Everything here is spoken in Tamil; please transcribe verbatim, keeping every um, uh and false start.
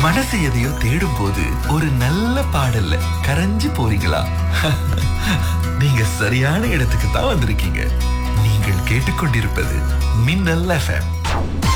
மனசு எதையோ தேடும் போது ஒரு நல்ல பாடல்ல கரைஞ்சு போறீங்களா? நீங்க சரியான இடத்துக்கு தான் வந்திருக்கீங்க. நீங்கள் கேட்டுக்கொண்டிருப்பது மின்னல் எஃப்எம்.